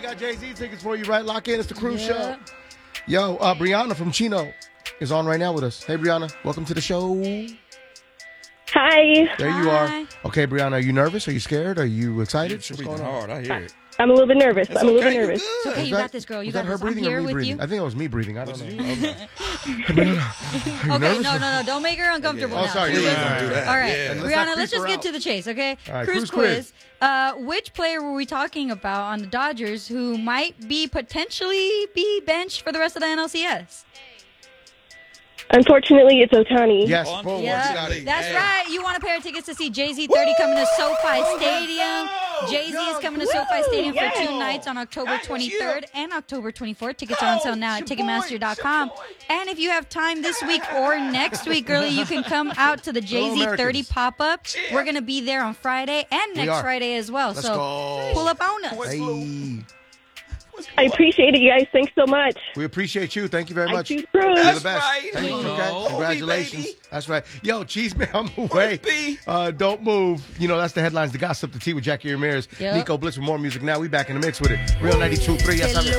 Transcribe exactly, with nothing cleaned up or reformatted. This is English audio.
Got Jay-Z tickets for you, right? Lock in. It's the Cruise Yeah. Show. Yo, uh, Brianna from Chino is on right now with us. Hey, Brianna. Welcome to the show. Hi. There you are. Hi. Okay, Brianna, are you nervous? Are you scared? Are you excited? It's What's breathing going on? hard. I hear it. I'm a little bit nervous. It's I'm a little okay. bit nervous. It's okay, Was you that- got this, girl. You was got that her this. I'm breathing or here me with breathing? you. I think it was me breathing. I don't know. Okay. Okay, no, no, no. Don't make her uncomfortable Oh, now. sorry. Please. You're right. Don't do that. All right, Yeah. And let's not Brianna, creep let's just her get out. to the chase, okay? All right, cruise, cruise quiz. quiz. Uh, which player were we talking about on the Dodgers who might be potentially be benched for the rest of the N L C S? Unfortunately, it's Otani. Yes, On forward, Yeah. Scotty. That's Hey. right. You want a pair of tickets to see Jay-Z thirty coming to SoFi Stadium. Jay-Z is coming to SoFi Stadium for two nights on October twenty-third and October twenty-fourth. Tickets are on sale now at Ticketmaster dot com. And if you have time this week or next week, girlie, you can come out to the Jay-Z thirty Americans. pop-up. We're going to be there on Friday and We next are. Friday as well. Let's so go. pull up on us. Hey, I appreciate it, you guys. Thanks so much. we appreciate you. Thank you very I much. choose Cruise. You're That's the best. right. Thank you. No. Okay. Congratulations. Baby. That's right. Yo, Cheese Man, I'm away. Baby. Uh, don't move. You know, that's the headlines. The gossip, the tea with Jackie Ramirez. Yep. Nico Blitz with more music now. We back in the mix with it. Real ninety-two point three. Yes, I'm